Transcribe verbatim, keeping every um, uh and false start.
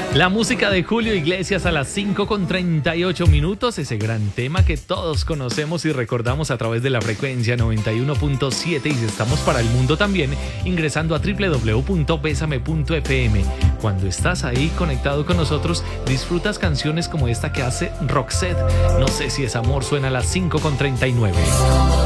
La música de Julio Iglesias a las cinco con treinta y ocho minutos, ese gran tema que todos conocemos y recordamos a través de la frecuencia noventa y uno punto siete, y si estamos para el mundo también ingresando a doble u doble u doble u punto besame punto efe eme. Cuando estás ahí conectado con nosotros, disfrutas canciones como esta que hace Roxette. No sé si es amor, suena a las cinco con treinta y nueve.